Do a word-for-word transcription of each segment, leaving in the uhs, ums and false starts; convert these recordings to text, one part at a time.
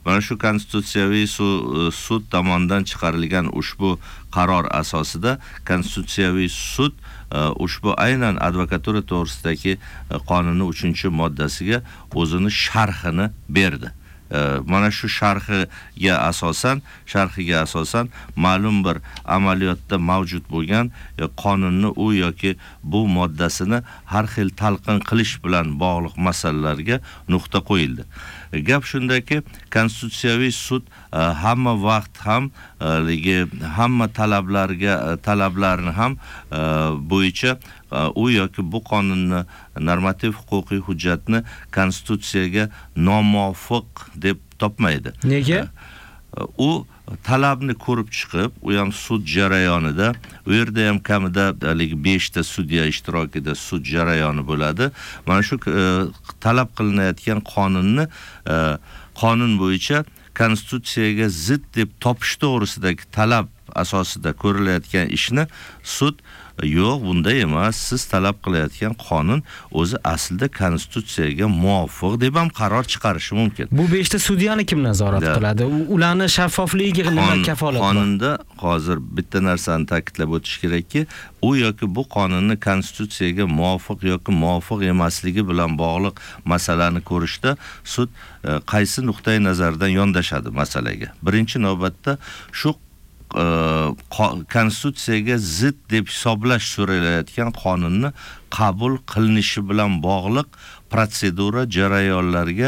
mana shu konstitutsiyaviy sud tomonidan chiqarilgan ushbu qaror asosida konstitutsiyaviy sud ushbu aynan advokatura to'g'risidagi qonunning uchinchi moddasiga o'zini sharhini berdi. Mana shu sharhiga asosan, sharhiga asosan ma'lum bir amaliyotda mavjud bo'lgan qonunni u yoki bu moddasini har xil talqin qilish bilan bog'liq masalalarga nuqta qo'yildi. Gap shundaki, konstitutsiyaviy sud hamma vaqt ham hamma talablarga talablarni ham bo'yicha u yoki bu qonunni normativ huquqiy hujjatni konstitutsiyaga nomuvofiq deb topmaydi. Nega? U talabni ko'rib chiqib, u ham sud jarayonida, u yerda ham kamida besh ta sudya ishtirokida sud jarayoni bo'ladi. Mana shu talab qilinayotgan qonunni qonun bo'yicha konstitutsiyaga zid deb topish to'g'risidagi talab asosida ko'rilayotgan ishni sud yo'q, bunday emas, siz talab qilayotgan qonun o'zi aslida konstitutsiyaga muvofiq deb ham qaror chiqarishi mumkin. Bu besh ta sudyani kim nazorat qiladi? Ularning shaffofligiga nima kafolat bor? Qonunda hozir bitta narsani ta'kidlab o'tish kerakki, u yoki bu qonunni konstitutsiyaga muvofiq yoki muvofiq emasligi bilan bog'liq masalani ko'rishda sud qaysi nuqtai nazardan yondashadi masalaga. Birinchi navbatda shu konstitutsiyaga zid deb hisoblash so'ralayotgan qonunni qabul qilinishi bilan bog'liq protsedura jarayonlarga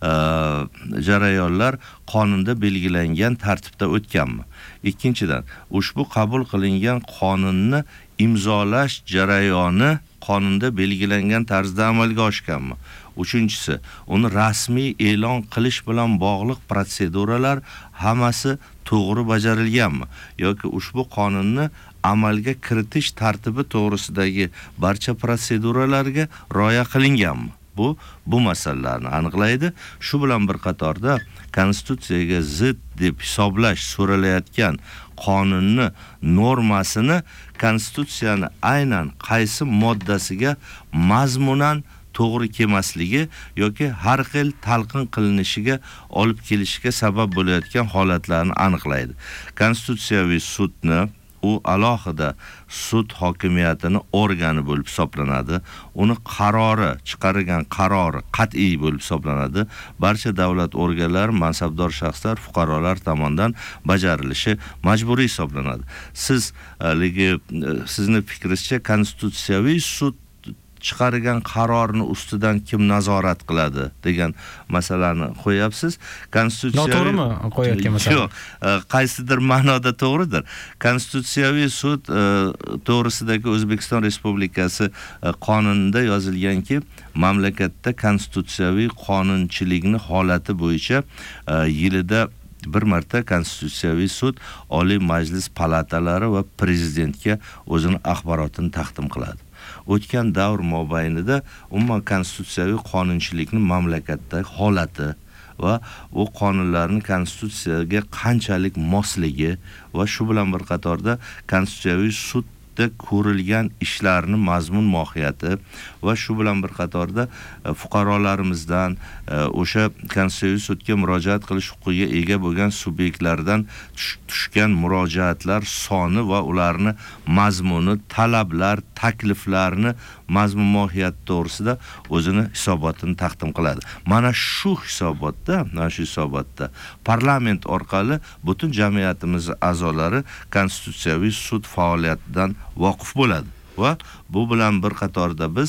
jarayonlar qonunda belgilangan tartibda o'tganmi? Ikkinchidan, ushbu qabul qilingan qonunni imzolash jarayoni qonunda belgilangan tarzda amalga oshganmi? Uchinchisi, uni rasmiy e'lon qilish bilan bog'liq protseduralar hammasi to'g'ri bajarilganmi yoki ushbu qonunni amalga kiritish tartibi to'g'risidagi barcha protseduralarga rioya qilinganmi? Bu bu masalalarni aniqlaydi. Shu bilan bir qatorda konstitutsiyaga zid deb hisoblash so'ralayotgan qonunni normasini konstitutsiyani aynan qaysi moddasiga mazmunan to'g'ri kelmasligi yoki har xil talqin qilinishiga olib kelishiga sabab bo'layotgan holatlarni aniqlaydi. Konstitutsiyaviy sudni u alohida sud hokimiyatini organi bo'lib hisoblanadi. Uni qarori, chiqargan qarori qat'iy bo'lib hisoblanadi. Barcha davlat organlari, mansabdor shaxslar, fuqarolar tomonidan bajarilishi majburiy hisoblanadi. Siz ligi sizni fikringizcha konstitutsiyaviy sud chiqargan qarorni ustidan kim nazorat qiladi degan masalani qo'yapsiz. Konstitutsiyaviy noto'g'rimi qo'yayotgan masala? Yo'q, qaysidir ma'noda to'g'ridir. Konstitutsiyaviy sud to'g'risidagi O'zbekiston Respublikasi qonunida yozilganki, mamlakatda konstitutsiyaviy qonunchilikni holati bo'yicha yilida bir marta konstitutsiyaviy sud Oliy Majlis palatalari va prezidentga o'zini axborotini taqdim qiladi. O'tgan davr mobaynida umuman konstitutsiyaviy qonunchilikni mamlakatdagi holati va u qonunlarning konstitutsiyaga qanchalik mosligi va shu bilan bir qatorda konstitutsiyaviy sud ko'rilgan ishlarning mazmun mohiyati va shu bilan bir qatorda fuqarolarimizdan o'sha konstitutsiyaviy sudga murojaat qilish huquqiga ega bo'lgan subyektlardan tushgan murojaatlar soni va ularni mazmuni, talablar, takliflarni mazmun mohiyati to'g'risida o'zini hisobotini taqdim qiladi. Mana shu hisobotda, mana shu hisobotda parlament orqali butun jamiyatimiz a'zolari konstitutsiyaviy sud faoliyatidan voqif bo'ladi va bu bilan bir qatorda biz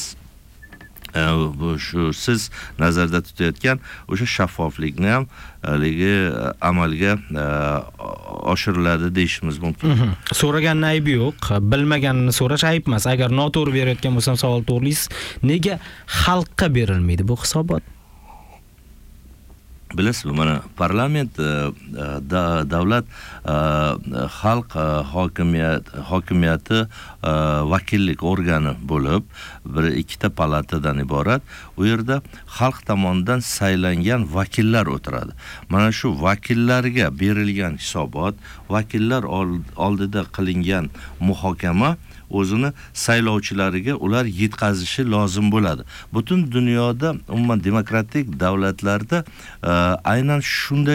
bu shu siz nazarda tutayotgan o'sha shaffoflikni ham ligi amalga oshiriladi deyishimiz mumkin. So'raganning aybi yo'q, bilmaganini so'rash ayb emas. Agar noto'g'ri berayotgan bo'lsam savol to'g'rilaysiz. Nega xalqqa berilmaydi bu hisobot? Bilasizmi, mana parlament davlat xalq hokimiyat hokimiyati vakillik organi bo'lib, bir ikkita palatadan iborat. U yerda xalq tomonidan saylangan vakillar o'tiradi. Mana shu vakillarga berilgan hisobot, vakillar oldida qilingan muhokama o'zini saylovchilariga ular yetkazishi lozim bo'ladi. Butun dunyoda umuman demokratik davlatlarda aynan shunday